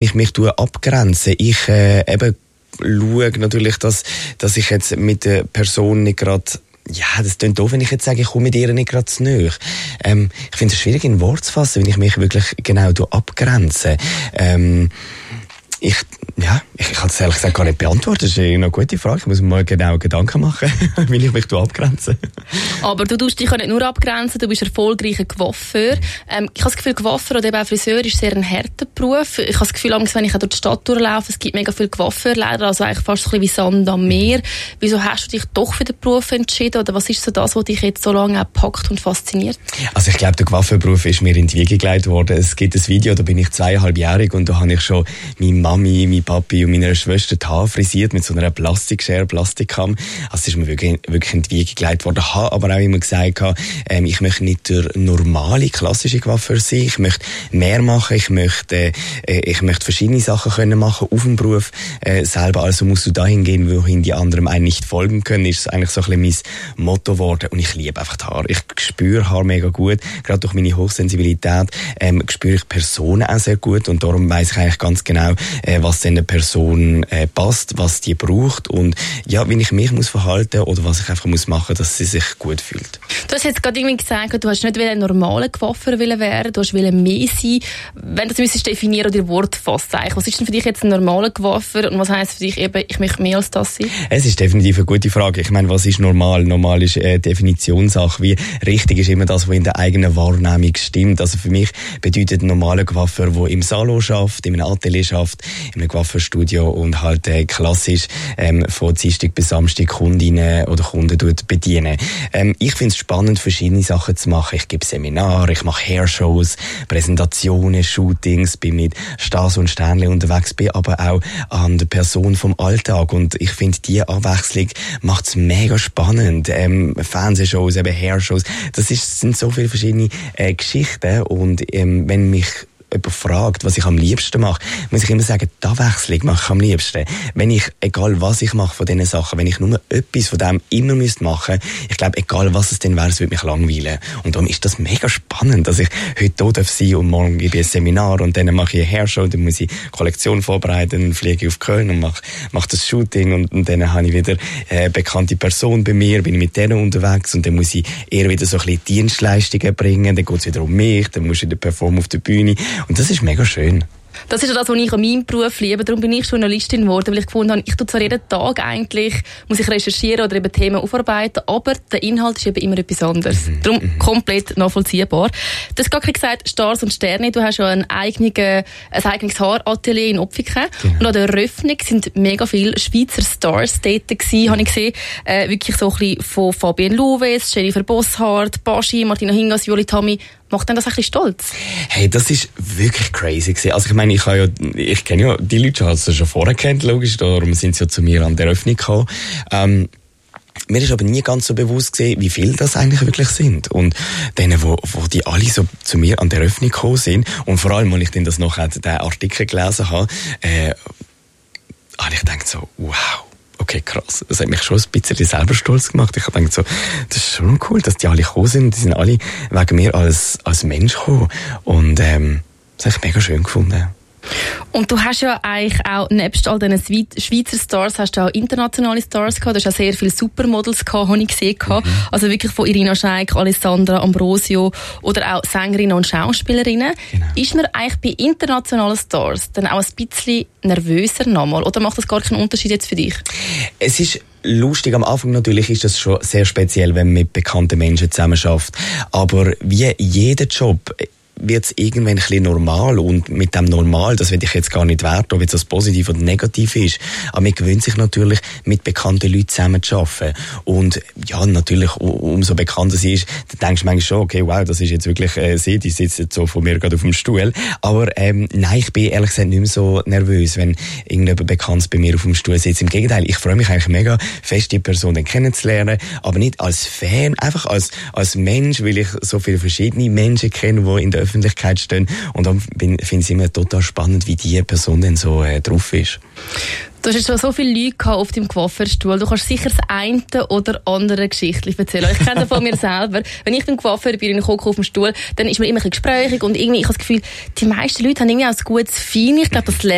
ich mich abgrenze. Ich eben schaue natürlich, dass ich jetzt mit der Person nicht gerade, ja, das klingt doof, wenn ich jetzt sage, ich komme mit ihr nicht gerade zu nahe. Ich finde es schwierig in Worte zu fassen, wenn ich mich wirklich genau abgrenze. Ich kann es ehrlich gesagt gar nicht beantworten. Das ist eine gute Frage. Ich muss mir mal genau Gedanken machen, wie ich mich abgrenze. Aber du tust dich nicht nur abgrenzen, du bist erfolgreicher Coiffeur. Ich habe das Gefühl, Coiffeur oder eben auch Friseur ist sehr ein harter Beruf. Ich habe das Gefühl, wenn ich durch die Stadt durchlaufe, es gibt mega viele Coiffeurläden, also eigentlich fast so ein bisschen wie Sand am Meer. Wieso hast du dich doch für den Beruf entschieden? Oder was ist so das, was dich jetzt so lange auch packt und fasziniert? Also ich glaube, der Coiffeurberuf ist mir in die Wiege gelegt worden. Es gibt ein Video, da bin ich 2,5-jährig und da habe ich schon meine Mami, mein Papi und meiner Schwester die Haare frisiert mit so einer Plastikschere, Plastikkamm. Also es ist mir wirklich in die Wiege gelegt worden. Ich habe aber auch immer gesagt, ich möchte nicht der normale, klassische Coiffeur sein. Ich möchte mehr machen. Ich möchte verschiedene Sachen können machen auf dem Beruf selber. Also musst du dahin gehen, wohin die anderen einem nicht folgen können. Ist eigentlich so ein bisschen mein Motto geworden. Und ich liebe einfach die Haare. Ich spüre Haare mega gut. Gerade durch meine Hochsensibilität spüre ich Personen auch sehr gut. Und darum weiss ich eigentlich ganz genau, was dieser Person passt, was die braucht und ja, wie ich mich muss verhalten oder was ich einfach muss machen, dass sie sich gut fühlt. Du hast jetzt gerade irgendwie gesagt, du hast nicht ein normaler Coiffeur werden, du hast mehr sein. Wenn du das müsstest definieren oder in Wort fasst, was ist denn für dich jetzt ein normaler Coiffeur und was heisst für dich eben, ich möchte mehr als das sein? Es ist definitiv eine gute Frage. Ich meine, was ist normal? Normal ist Definitionssache. Wie richtig ist immer das, was in der eigenen Wahrnehmung stimmt. Also für mich bedeutet ein normaler Coiffeur, der im Salon schafft, in einem Atelier schafft, in einem Coiffeurstudio und halt klassisch von Dienstag bis Samstag Kundinnen oder Kunden bedienen. Ich finde es spannend, verschiedene Sachen zu machen. Ich gebe Seminare, ich mache Hairshows, Präsentationen, Shootings, bin mit Stars und Sternchen unterwegs, bin aber auch an der Person vom Alltag und ich finde, diese Abwechslung macht es mega spannend. Fernsehshows, eben Hairshows, sind so viele verschiedene Geschichten und wenn mich jemand fragt, was ich am liebsten mache, muss ich immer sagen, die Abwechslung mache ich am liebsten. Wenn ich, egal was ich mache von diesen Sachen, wenn ich nur etwas von dem immer machen müsste, ich glaube, egal was es denn wäre, es würde mich langweilen. Und darum ist das mega spannend, dass ich heute hier sein darf und morgen gebe ich ein Seminar und dann mache ich eine Hairshow, dann muss ich eine Kollektion vorbereiten, dann fliege ich auf Köln und mache das Shooting und dann habe ich wieder eine bekannte Person bei mir, bin ich mit denen unterwegs und dann muss ich eher wieder so ein bisschen Dienstleistungen bringen, dann geht es wieder um mich, dann muss ich wieder performen auf der Bühne. Und das ist mega schön. Das ist ja das, was ich an meinem Beruf liebe. Darum bin ich Journalistin geworden, weil ich gefunden habe, ich tue zwar jeden Tag eigentlich, muss ich recherchieren oder eben Themen aufarbeiten, aber der Inhalt ist eben immer etwas anderes. Darum komplett nachvollziehbar. Du hast gerade gesagt, Stars und Sterne, du hast ja ein eigenes Haaratelier in Opfiken. Genau. Und an der Eröffnung sind mega viele Schweizer Stars dort gewesen, habe ich gesehen. Wirklich so ein bisschen von Fabienne Louwes, Jennifer Bosshardt, Baschi, Martina Hingis, Juli Tammy. Macht denn das ein bisschen stolz? Hey, das ist wirklich crazy gewesen. Also ich meine, ich kenne ja die Leute schon vorher kennt, logisch, darum sind sie ja zu mir an der Eröffnung gekommen. Mir ist aber nie ganz so bewusst gewesen, wie viele das eigentlich wirklich sind. Und denen, wo die alle so zu mir an der Eröffnung gekommen sind, und vor allem, als ich dann das nachher den Artikel gelesen habe, habe ich gedacht so, wow. Okay, krass. Das hat mich schon ein bisschen selber stolz gemacht. Ich habe gedacht so, das ist schon cool, dass die alle gekommen sind. Die sind alle wegen mir als Mensch gekommen. Und das habe ich mega schön gefunden. Und du hast ja eigentlich auch, nebst all diesen Schweizer Stars, hast du auch internationale Stars gehabt. Du hast auch sehr viele Supermodels gehabt, habe ich gesehen. Also wirklich von Irina Scheik, Alessandra Ambrosio oder auch Sängerinnen und Schauspielerinnen. Genau. Ist man eigentlich bei internationalen Stars dann auch ein bisschen nervöser nochmal? Oder macht das gar keinen Unterschied jetzt für dich? Es ist lustig, am Anfang natürlich ist das schon sehr speziell, wenn man mit bekannten Menschen zusammen arbeitet. Aber wie jeder Job wird es irgendwann ein bisschen normal und mit dem Normal, das will ich jetzt gar nicht werten, ob jetzt das positiv oder negativ ist, aber man gewöhnt sich natürlich mit bekannten Leuten zusammen zu arbeiten und ja, natürlich, umso bekannter sie ist, dann denkst du manchmal schon, okay, wow, das ist jetzt wirklich sie, die sitzt jetzt so von mir gerade auf dem Stuhl, aber nein, ich bin ehrlich gesagt nicht mehr so nervös, wenn irgendjemand Bekanntes bei mir auf dem Stuhl sitzt. Im Gegenteil, ich freue mich eigentlich mega fest, die Person dann kennenzulernen, aber nicht als Fan, einfach als Mensch, weil ich so viele verschiedene Menschen kenne, die in der Öffentlichkeit stehen. Und dann finde ich es immer total spannend, wie diese Person dann so drauf ist. Du hast jetzt schon so viele Leute auf deinem Coiffeurstuhl. Du kannst sicher das eine oder andere Geschichtchen erzählen. Ich kenne das von mir selber. Wenn ich beim Coiffeur bin und ich hocke auf dem Stuhl, dann ist man immer ein bisschen gesprächig und irgendwie, ich habe das Gefühl, die meisten Leute haben irgendwie auch ein gutes Feeling. Ich glaube, das